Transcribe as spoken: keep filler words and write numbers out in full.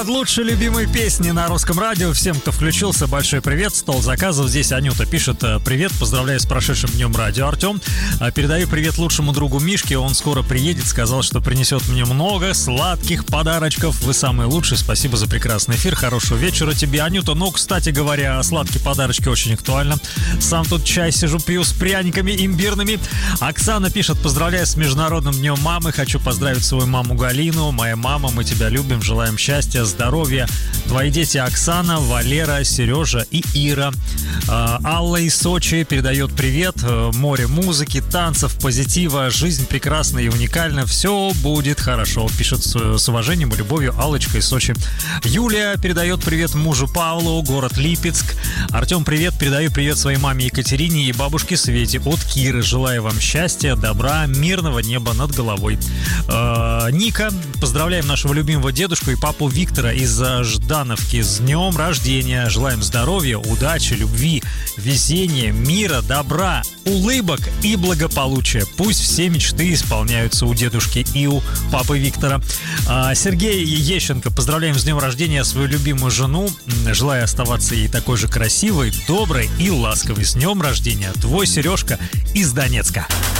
Под лучшие любимые песни на русском радио. Всем, кто включился, большой привет. Стол заказов. Здесь Анюта пишет: привет, поздравляю с прошедшим днем радио, Артем. Передаю привет лучшему другу Мишке. Он скоро приедет, сказал, что принесет мне много сладких подарочков. Вы самые лучшие. Спасибо за прекрасный эфир. Хорошего вечера тебе, Анюта. Ну, кстати говоря, сладкие подарочки очень актуально. Сам тут чай сижу, пью с пряниками имбирными. Оксана пишет: поздравляю с Международным днем мамы. Хочу поздравить свою маму Галину. Моя мама, мы тебя любим, желаем счастья, здоровья. Твои дети Оксана, Валера, Сережа и Ира. Алла из Сочи передает привет. Море музыки, танцев, позитива. Жизнь прекрасна и уникальна. Все будет хорошо. Пишет с уважением и любовью Аллочка из Сочи. Юлия передает привет мужу Павлу, город Липецк. Артем, привет. Передаю привет своей маме Екатерине и бабушке Свете от Киры. Желаю вам счастья, добра, мирного неба над головой. Ника, поздравляем нашего любимого дедушку и папу Виктора из Ждановки с днем рождения. Желаем здоровья, удачи, любви, везения, мира, добра, улыбок и благополучия. Пусть все мечты исполняются у дедушки и у папы Виктора. Сергей Ещенко, поздравляем с днем рождения свою любимую жену. Желаю оставаться ей такой же красивой, доброй и ласковой. С днем рождения, твой Сережка из Донецка.